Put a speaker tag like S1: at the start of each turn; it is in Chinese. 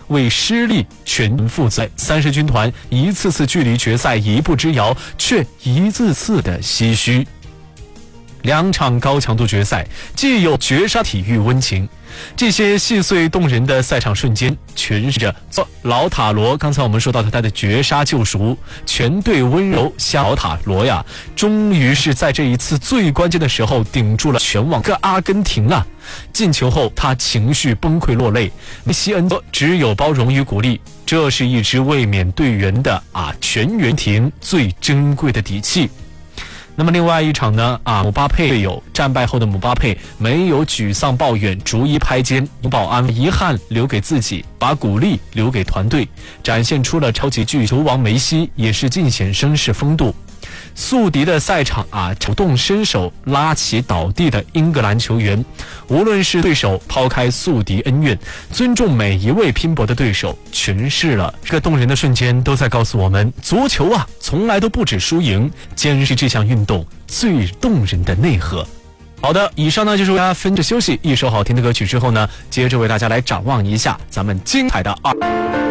S1: 为失利全负责。30军团一次次距离决赛一步之遥，却一次次的唏嘘。2场高强度决赛，既有绝杀体育温情，这些细碎动人的赛场瞬间，诠释着老塔罗。刚才我们说到他的绝杀救赎，全队温柔下老塔罗呀，终于是在这一次最关键的时候顶住了全网个阿根廷啊！进球后，他情绪崩溃落泪，梅西恩只有包容与鼓励。这是一支卫冕队员的全员庭最珍贵的底气。那么另外一场呢姆巴佩队友战败后的姆巴佩没有沮丧抱怨，逐一拍肩保安，遗憾留给自己，把鼓励留给团队，展现出了超级巨球王梅西也是尽显绅士风度。宿敌的赛场主动伸手拉起倒地的英格兰球员，无论是对手抛开宿敌恩怨，尊重每一位拼搏的对手，诠释了这个动人的瞬间，都在告诉我们，足球从来都不止输赢，坚持这项运动最动人的内核。好的，以上呢就是为大家分着休息一首好听的歌曲之后呢，接着为大家来展望一下咱们精彩的